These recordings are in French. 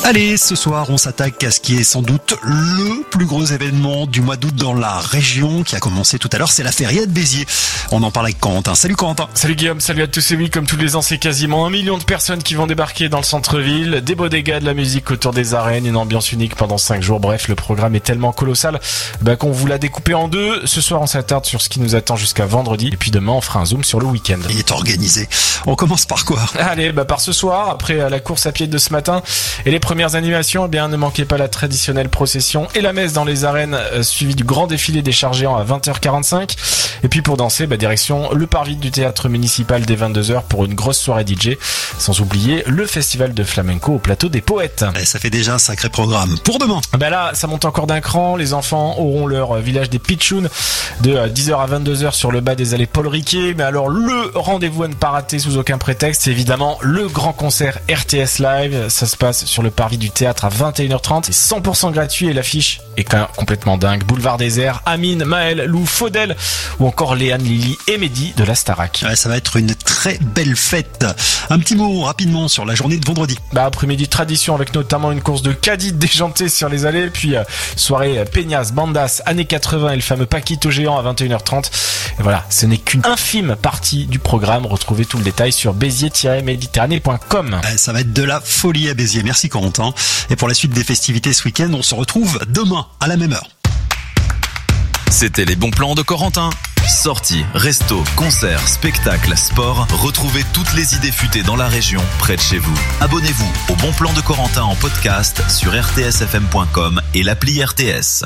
Allez, ce soir, on s'attaque à ce qui est sans doute le plus gros événement du mois d'août dans la région qui a commencé tout à l'heure, c'est la Feria de Béziers. On en parle avec Corentin. Salut Corentin. Salut Guillaume, salut à tous. Et oui, comme tous les ans, c'est quasiment 1 million de personnes qui vont débarquer dans le centre-ville, des bodegas, de la musique autour des arènes, une ambiance unique pendant 5 jours. Bref, le programme est tellement colossal qu'on vous l'a découpé en deux. Ce soir, on s'attarde sur ce qui nous attend jusqu'à vendredi. Et puis demain, on fera un zoom sur le week-end. Il est organisé. On commence par quoi? Allez, par ce soir, après la course à pied de ce matin et les premières animations, ne manquez pas la traditionnelle procession et la messe dans les arènes, suivie du grand défilé des chars géants à 20h45. Et puis pour danser, direction le parvis du théâtre municipal dès 22h pour une grosse soirée DJ. Sans oublier le festival de flamenco au plateau des Poètes. Ça fait déjà un sacré programme. Pour demain, là, ça monte encore d'un cran. Les enfants auront leur village des Pitchouns de 10h à 22h sur le bas des allées Paul Riquet. Mais alors, le rendez-vous à ne pas rater sous aucun prétexte, c'est évidemment le grand concert RTS Live. Ça se passe sur le parvis du théâtre à 21h30. C'est 100% gratuit et l'affiche est quand même complètement dingue. Boulevard Désert, Amine, Maël, Lou, Faudel ou encore Léane, Lily et Mehdi de la Starac. Ça va être une très belle fête. Un petit mot rapidement sur la journée de vendredi. Après-midi tradition avec notamment une course de caddie déjantée sur les allées, puis soirée peñas, bandas, années 80 et le fameux Paquito géant à 21h30. Et voilà, ce n'est qu'une infime partie du programme. Retrouvez tout le détail sur béziers-méditerranée.com. Ça va être de la folie à Béziers. Merci Corentin. Et pour la suite des festivités ce week-end, on se retrouve demain à la même heure. C'était les bons plans de Corentin. Sorties, restos, concerts, spectacles, sport. Retrouvez toutes les idées futées dans la région, près de chez vous. Abonnez-vous au Bon Plan de Corentin en podcast sur rtsfm.com et l'appli RTS.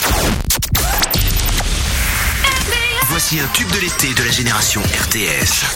Voici un tube de l'été de la génération RTS.